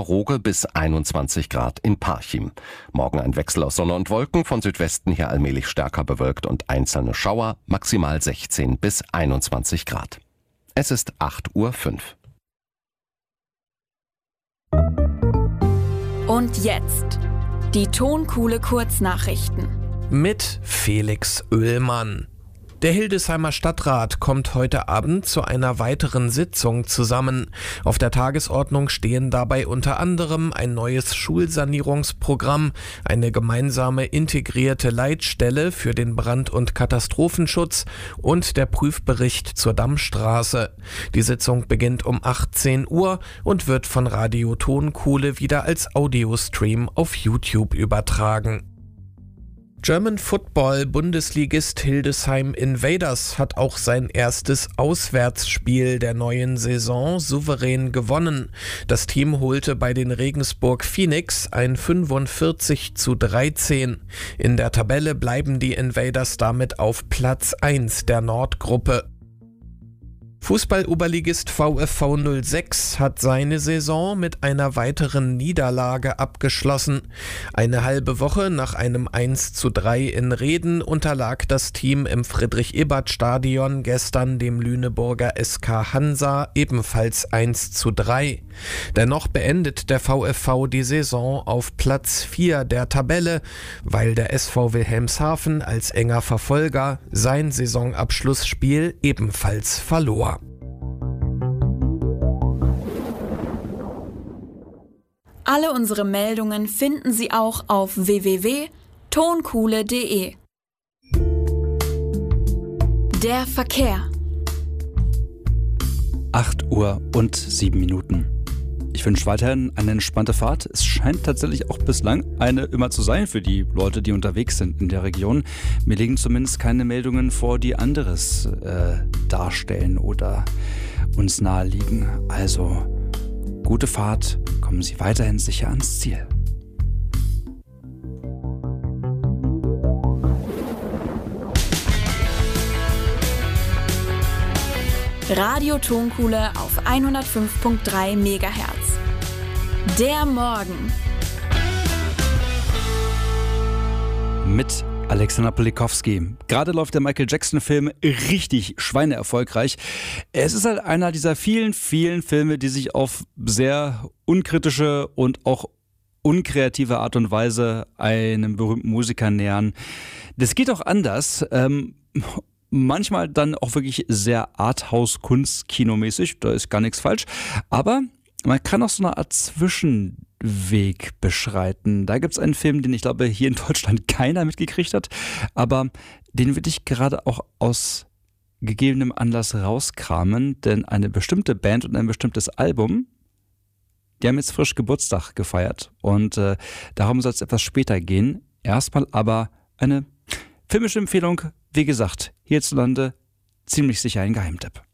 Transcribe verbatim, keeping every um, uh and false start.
Wangerooge bis einundzwanzig Grad in Parchim. Morgen ein Wechsel aus Sonne und Wolken, von Südwesten her allmählich stärker bewölkt und einzelne Schauer, maximal sechzehn bis einundzwanzig Grad. Es ist acht Uhr fünf. Und jetzt die Tonkuhle Kurznachrichten mit Felix Oehlmann. Der Hildesheimer Stadtrat kommt heute Abend zu einer weiteren Sitzung zusammen. Auf der Tagesordnung stehen dabei unter anderem ein neues Schulsanierungsprogramm, eine gemeinsame integrierte Leitstelle für den Brand- und Katastrophenschutz und der Prüfbericht zur Dammstraße. Die Sitzung beginnt um achtzehn Uhr und wird von Radio Tonkuhle wieder als Audiostream auf YouTube übertragen. German Football Bundesligist Hildesheim Invaders hat auch sein erstes Auswärtsspiel der neuen Saison souverän gewonnen. Das Team holte bei den Regensburg Phoenix ein fünfundvierzig zu dreizehn. In der Tabelle bleiben die Invaders damit auf Platz eins der Nordgruppe. Fußball-Oberligist VfV null sechs hat seine Saison mit einer weiteren Niederlage abgeschlossen. Eine halbe Woche nach einem eins zu drei in Reden unterlag das Team im Friedrich-Ebert-Stadion gestern dem Lüneburger S K Hansa ebenfalls eins zu drei. Dennoch beendet der VfV die Saison auf Platz vier der Tabelle, weil der S V Wilhelmshaven als enger Verfolger sein Saisonabschlussspiel ebenfalls verlor. Alle unsere Meldungen finden Sie auch auf w w w punkt tonkuhle punkt de. Der Verkehr. acht Uhr und sieben Minuten. Ich wünsche weiterhin eine entspannte Fahrt. Es scheint tatsächlich auch bislang eine immer zu sein für die Leute, die unterwegs sind in der Region. Mir liegen zumindest keine Meldungen vor, die anderes äh, darstellen oder uns naheliegen. Also gute Fahrt, kommen Sie weiterhin sicher ans Ziel. Radio Tonkuhle auf hundertfünf Komma drei Megahertz. Der Morgen. Mit Alexander Polikowski. Gerade läuft der Michael Jackson-Film richtig schweineerfolgreich. Es ist halt einer dieser vielen, vielen Filme, die sich auf sehr unkritische und auch unkreative Art und Weise einem berühmten Musiker nähern. Das geht auch anders. Ähm, manchmal dann auch wirklich sehr Arthouse-Kunst-Kinomäßig. Da ist gar nichts falsch. Aber man kann auch so eine Art Zwischenweg beschreiten. Da gibt es einen Film, den ich glaube hier in Deutschland keiner mitgekriegt hat, aber den will ich gerade auch aus gegebenem Anlass rauskramen, denn eine bestimmte Band und ein bestimmtes Album, die haben jetzt frisch Geburtstag gefeiert und äh, darum soll es etwas später gehen. Erstmal aber eine filmische Empfehlung, wie gesagt, hierzulande ziemlich sicher ein Geheimtipp.